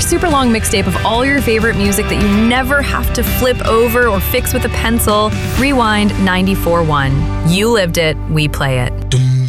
super long mixtape of all your favorite music that you never have to flip over or fix with a pencil, Rewind 94.1. You lived it, we play it.